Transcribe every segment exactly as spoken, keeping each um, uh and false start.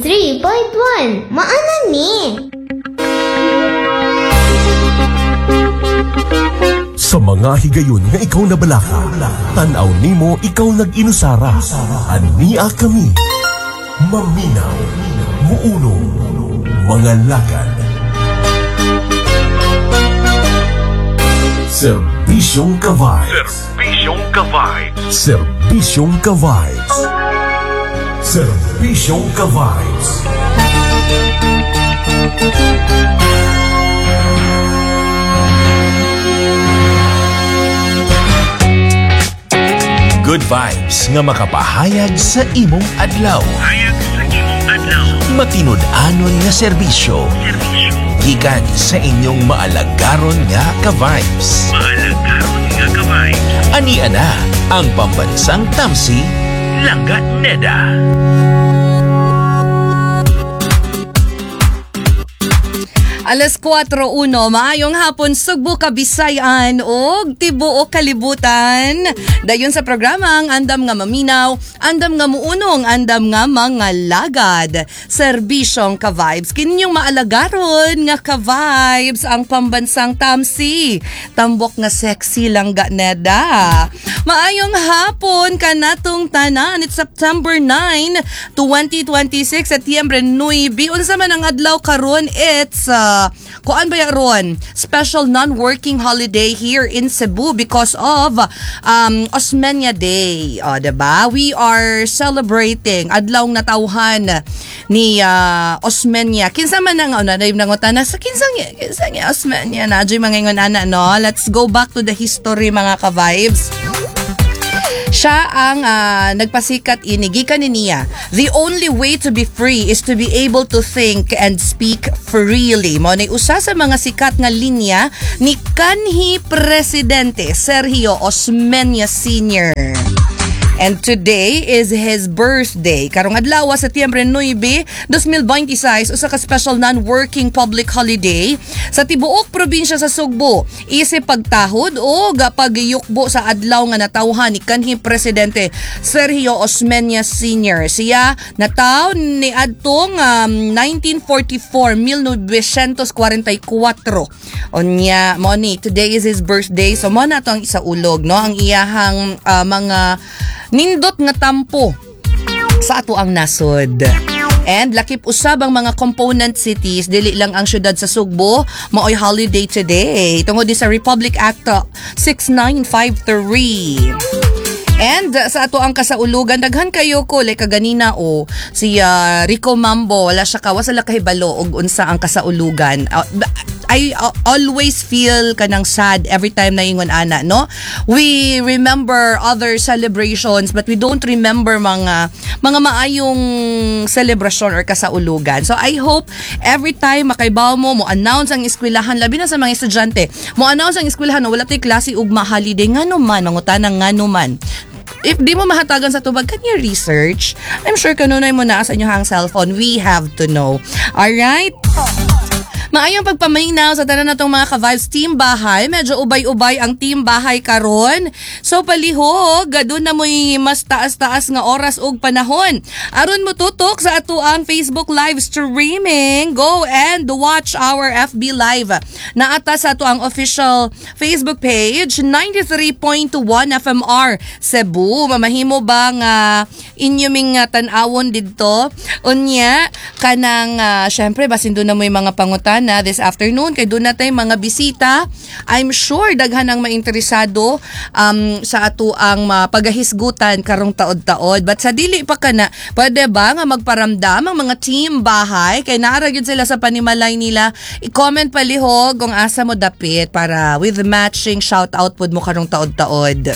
ninety-three point one. Maana ni? Sa mga higayon nga ikaw nabalaka, tanaw nimo ikaw nag-inusara. Ania kami, maminaw, muunong, mga lakad. Serbisyong ka-vibes. Serbisyong ka-vibes. Serbisyong ka-vibes. Serbisyong ka-vibes. Good vibes nga makapahayag sa imong adlaw. Hayag sa imong adlaw. Matinud-anon nga serbisyo. Serbisyo. Gikan sa inyong maalagaron nga ka-vibes. Maalagaron nga ka-vibes. Ania na ang pambansang tamsi, Langga Neda. Alas kwatro uno, maayong hapon Sugbo, Kabisayan ug tibuok kalibutan. Dayon sa programang Andam nga Maminaw, Andam nga Muunong, Andam nga Mga Lagad. Serbisyong ka-vibes, kininyong maalagaron nga ka-vibes ang pambansang tamsi. Tambok nga sexy Langga Neda. Maayong hapon kanatong tanan. It's September ninth, twenty twenty-six at Setyembre nine. Unsa man ang adlaw karon? It's uh, kuan ba yaron? Special non-working holiday here in Cebu because of um, Osmeña Day. O, diba? We are celebrating adlawng natawhan ni uh, Osmeña. Kinsa man ang una na yung nangutan sa kinsang kinsang Osmeña na dyan mga ingon ana, no? Let's go back to the history mga ka-vibes. Siya ang uh, nagpasikat inigikan ni niya. The only way to be free is to be able to think and speak freely. Mo ni usa sa mga sikat nga linya ni kanhi Presidente Sergio Osmeña Senior And today is his birthday. Karong adlaw sa Setyembre nine, twenty twenty-six, usa ka special non-working public holiday sa tibuok probinsya sa Sugbo. Isip pagtahod o pagyukbo sa adlaw nga natawhan ni kanhi Presidente Sergio Osmeña Senior Siya nataw ni adtong um, nineteen forty-four, nineteen forty-four. Onya mo ni today is his birthday. So mo na to ang isa ulog, no? Ang iyahang uh, mga nindot nga tampo sa ato ang nasod. And lakip usab ang mga component cities, dili lang ang syudad sa Sugbo, maoy holiday today. Tungod di sa Republic Act six nine five three. And uh, sa ato ang kasaulugan, daghan kayo ko, like kaganina o, si uh, Rico Mambo, wala siya kawa sa lakahibalo og unsa ang kasaulugan. Uh, I uh, always feel kanang sad every time na ingon ana, no? We remember other celebrations but we don't remember mga mga maayong celebration or kasaulugan. So I hope every time makaibaw mo mo announce ang eskwelahan, labi na sa mga estudyante, mo announce ang eskwelahan na wala tay klase ug ma-holiday ngano man, mangutanang ngano man. If di mo mahatagan sa tubag, can you research? I'm sure kanunay mo na sa inyong cellphone. We have to know. Alright? Maayong pagpaminaw sa tanan natong mga ka-vibes team bahay. Medyo ubay-ubay ang team bahay karon. So palihog, gadun na mo'y mas taas-taas nga oras ug panahon. Aron mo tutok sa ato ang Facebook live streaming. Go and watch our F B live. Naata sa ato ang official Facebook page, ninety-three point one F M R Cebu. Mamahimo ba nga inyong uh, tan-awon didto? Unya, kanang uh, syempre basin doon na mo'y mga pangutan na this afternoon kay doon natay mga bisita. I'm sure daghan ang mainteresado um, sa ato ang uh, pagahisgutan karong taod-taod. But sa dili pa kana, pwede ba nga magparamdam ang mga team bahay kay naara gyud sila sa panimalay nila. I-comment palihog kung asa mo dapit para with matching shout out pud mo karong taod-taod.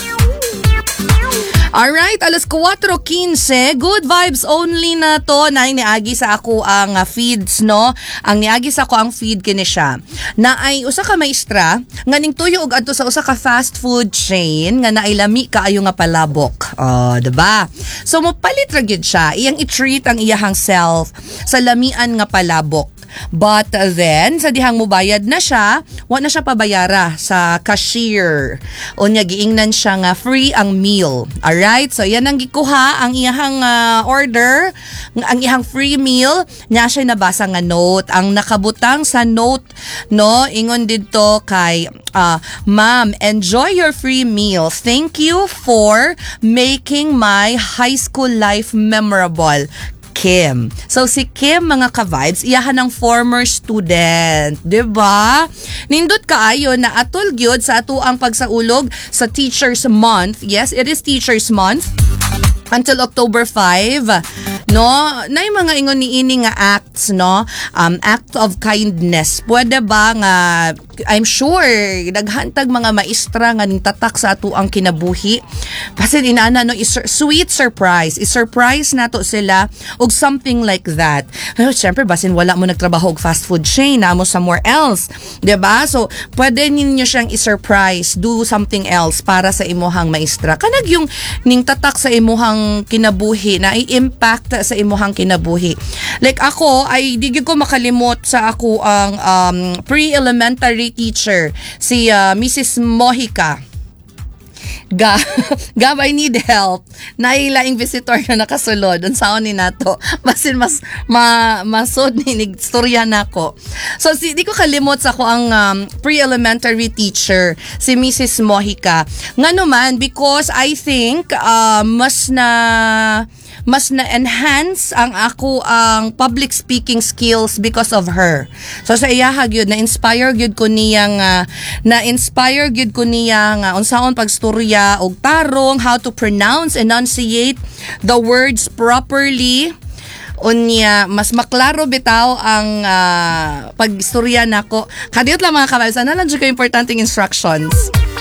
Alright, alas kwatro quince, good vibes only na to. Na niagi sa ako ang uh, feeds, no? Ang niagi sa ako ang feed kini siya. Na ay usa ka maestra nga ning tuyo og adto sa usa ka fast food chain nga nailami kaayo nga palabok. Oh, diba? So mopalit ra gyud siya. Iyang i-treat ang iyahang self sa lamian nga palabok. But then, sa dihang mubayad na siya, wa na siya pabayara sa cashier. Unya giingnan siya nga free ang meal. Alright? So, yan ang gikuha, ang iyahang uh, order, ang iyahang free meal, niya siya nabasa nga note. Ang nakabutang sa note, no, ingon dito kay, uh, Ma'am, enjoy your free meal. Thank you for making my high school life memorable. Kim. So si Kim, mga ka-vibes, iyahan ng former student, 'di ba? Nindot kaayo na atol gyud sa ato ang pagsaulog sa Teachers Month. Yes, it is Teachers Month until October fifth. No, nay mga ingon ni ini nga acts, no? Um act of kindness. Pwede ba nga, I'm sure naghantag mga maestra nga ning tatak sa ato ang kinabuhi. Kasi inana no is sweet surprise. I-surprise nato sila og something like that. Pero syempre basin wala mo nagtrabaho og fast food chain, na mo somewhere else, 'di ba? So pwede ninyo siyang i-surprise, do something else para sa imuhang maestra. Kanag yung ning tatak sa imuhang kinabuhi na i-impact sa imuhang kinabuhi. Like ako, ay di gyud ko makalimot sa ako ang um, pre-elementary teacher, si uh, Missus Mojica. Ga, Gab, I need help. Nailaing visitor na nakasulod. Unsaon ni nato. Basin mas ma, masod ni nigstorya nako. So si di ko kalimot sa ko ang um, pre-elementary teacher, si Missus Mojica. Ngano man, because I think uh, mas na mas na-enhance ang ako ang public speaking skills because of her. So sa iyaha gyud na-inspire gyud ko niya nga na-inspire gyud ko niya nga unsaon pagstorya og tarong, how to pronounce, enunciate the words properly. Unya, mas maklaro bitaw ang uh, pagstorya nako. Kadiyot lang mga kabayan, sana lang dyan ko importanteng instructions.